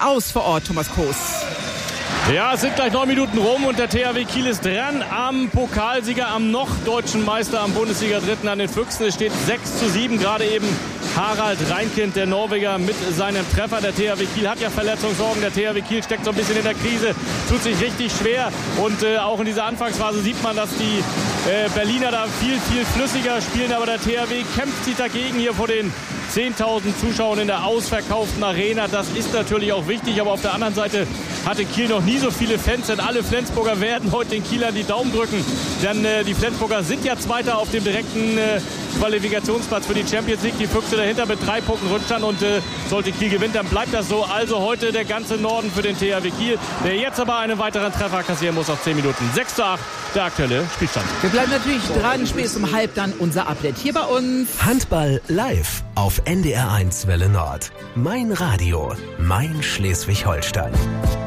aus vor Ort, Thomas Koos? Ja, es sind gleich 9 Minuten rum und der THW Kiel ist dran am Pokalsieger, am noch deutschen Meister, am Bundesliga-Dritten, an den Füchsen. Es steht 6:7, gerade eben Harald Reinkind, der Norweger, mit seinem Treffer. Der THW Kiel hat ja Verletzungssorgen. Der THW Kiel steckt so ein bisschen in der Krise, tut sich richtig schwer. Und auch in dieser Anfangsphase sieht man, dass die Berliner da viel, viel flüssiger spielen. Aber der THW kämpft sich dagegen hier vor den 10.000 Zuschauern in der ausverkauften Arena. Das ist natürlich auch wichtig. Aber auf der anderen Seite hatte Kiel noch nie so viele Fans. Denn alle Flensburger werden heute den Kielern die Daumen drücken. Denn die Flensburger sind ja Zweiter auf dem direkten Qualifikationsplatz für die Champions League. Die Füchse dahinter mit 3 Punkten Rückstand. Und sollte Kiel gewinnen, dann bleibt das so. Also heute der ganze Norden für den THW Kiel, der jetzt aber einen weiteren Treffer kassieren muss auf 10 Minuten. 6:8 der aktuelle Spielstand. Wir bleiben natürlich dran. Spätestens um halb dann unser Update hier bei uns. Handball live auf NDR1 Welle Nord. Mein Radio, mein Schleswig-Holstein.